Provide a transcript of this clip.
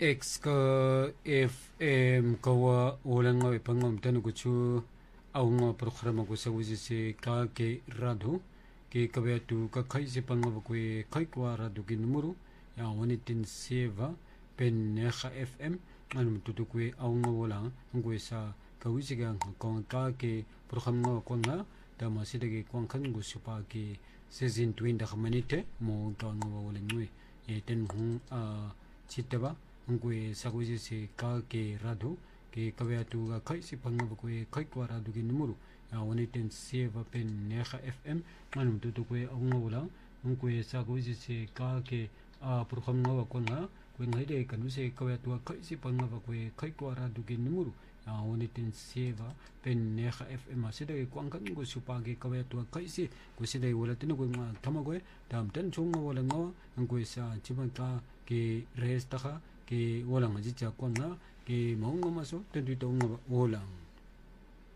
X ka FM kawa ulang nga ipangom tanu kuchu au nga programa ko sa wisi si ka ke radu ke kabetu ka kai si pangwa ko kai kwa radu ki numero ya wanitin seva pen neha FM anu tutu ko au nga wala ngo sa ka wisi ga ko ka ke programa ko nga da masida ke kwang kan go supa ke season 20 da manite mo ka nga wala ngwe e ten hung chitaba ngwe saguji se ka ke radu ke kabetu ga kai si pangwa ko kai kwa radu ki numero ya wanitin seva pen neha FM anu tutu ko au nga wala ngwe saguji se ka ke programa ko nga ko ngai de kanu se kabetu kai si pangwa ko kai kwa radu ki numero wanitin seva pen neha FM asida ke kwang kan go supa ke kabetu kai si ko sida wala tin ko nga tamago tam tan chung wala ngo ngwe sa chiban ka ke resta ka ke wala ngaji cha ko nga ke maunga maso ten tu to nga wala